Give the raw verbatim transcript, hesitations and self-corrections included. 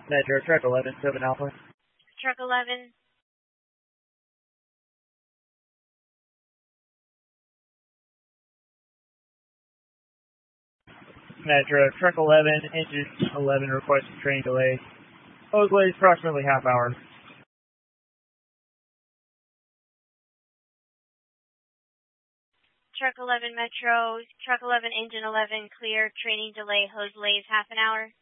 Metro, truck eleven, seven Alpha. Truck eleven. Metro, truck eleven, engine eleven, requesting train delay. Hose lays approximately half hour. Truck eleven Metro, truck eleven engine eleven clear, training delay, hose lays half an hour.